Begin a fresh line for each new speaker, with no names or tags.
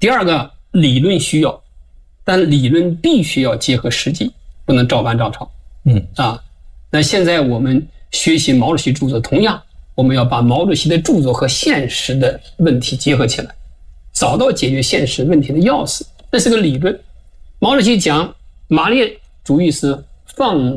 第二个，理论需要，但理论必须要结合实际，不能照搬照抄。那现在我们学习毛主席著作，同样我们要把毛主席的著作和现实的问题结合起来，找到解决现实问题的钥匙。这是个理论。毛主席讲马列主义是放